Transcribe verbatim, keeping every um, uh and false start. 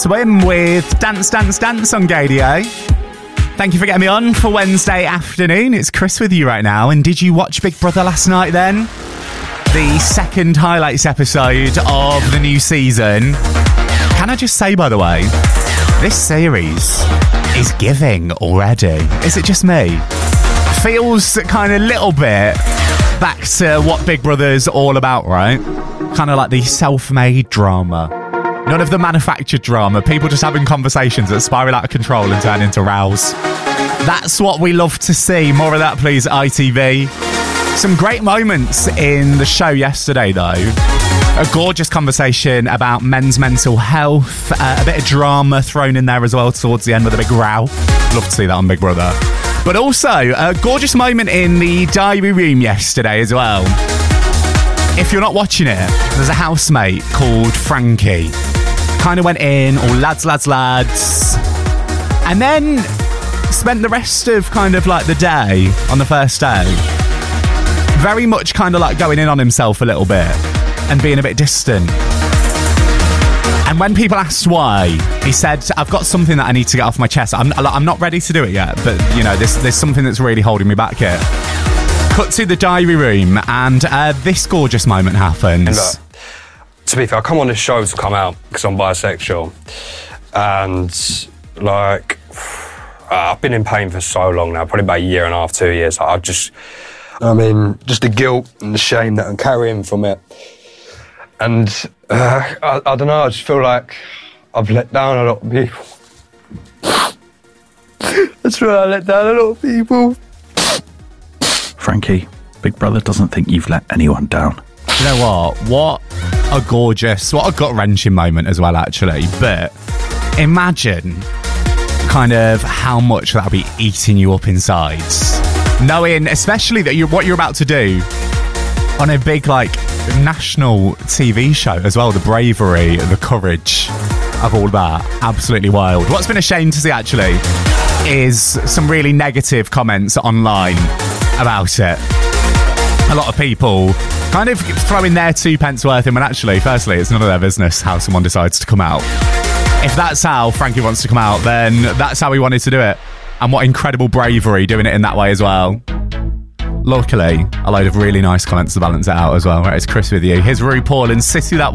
Swim with Dance, Dance, Dance on Gadio. Thank you for getting me on for Wednesday afternoon. It's Chris with you right now. And did you watch Big Brother last night then? The second highlights episode of the new season. Can I just say, by the way, this series is giving already. Is it just me? Feels kind of a little bit back to what Big Brother's all about, right? Kind of like the self-made drama. None of the manufactured drama. People just having conversations that spiral out of control and turn into rows. That's what we love to see. More of that, please, I T V. Some great moments in the show yesterday, though. A gorgeous conversation about men's mental health. Uh, a bit of drama thrown in there as well towards the end with a big row. Love to see that on Big Brother. But also, a gorgeous moment in the diary room yesterday as well. If you're not watching it, there's a housemate called Frankie. Kind of went in, all lads, lads, lads. And then spent the rest of kind of like the day on the first day very much kind of like going in on himself a little bit and being a bit distant. And when people asked why, he said, I've got something that I need to get off my chest. I'm, I'm not ready to do it yet, but, you know, there's, there's something that's really holding me back here. Cut to the diary room, and uh, this gorgeous moment happens. Look, to be fair, I come on this show to come out because I'm bisexual. And, like, uh, I've been in pain for so long now, probably about a year and a half, two years. I just, I mean, just the guilt and the shame that I'm carrying from it. And uh, I, I don't know, I just feel like I've let down a lot of people. That's right, I let down a lot of people. Frankie, Big Brother doesn't think you've let anyone down. You know what? What a gorgeous, what a gut-wrenching moment as well, actually. But imagine kind of how much that'll be eating you up inside. Knowing, especially that you're, what you're about to do on a big, like, national T V show as well. The bravery, the courage of all that. Absolutely wild. What's been a shame to see, actually, is some really negative comments online about it. A lot of people kind of throwing their two pence worth in when actually, firstly, it's none of their business how someone decides to come out. If that's how Frankie wants to come out, then that's how he wanted to do it. And what incredible bravery doing it in that way as well. Luckily, a load of really nice comments to balance it out as well. Right, it's Chris with you. Here's RuPaul and City That